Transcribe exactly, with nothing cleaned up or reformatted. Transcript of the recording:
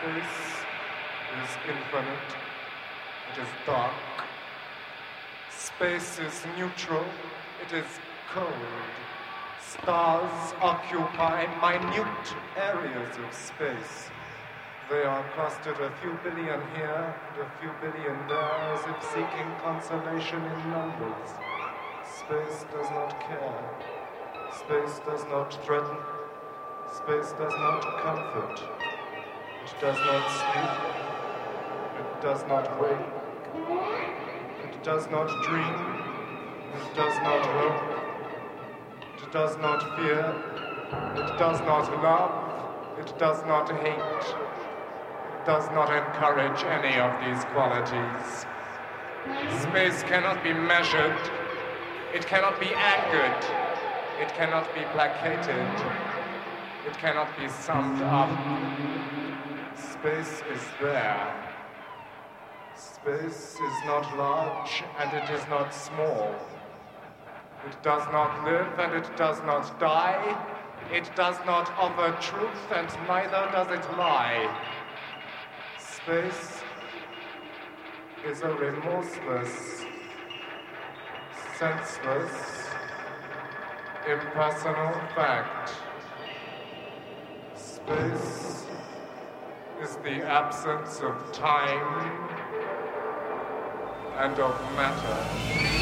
Space is infinite. It is dark. Space is neutral. It is cold. Stars occupy minute areas of space. They are clustered a few billion here and a few billion there, as if seeking consolation in numbers. Space does not care. Space does not threaten. Space does not comfort. It does not sleep. It does not wake. It does not dream. It does not hope. It does not fear. It does not love. It does not hate. It does not encourage any of these qualities. Space cannot be measured. It cannot be angered. It cannot be placated. It cannot be summed up. Space is there. Space is not large and it is not small. It does not live and it does not die. It does not offer truth and neither does it lie. Space is a remorseless, senseless, impersonal fact. Space is the absence of time and of matter.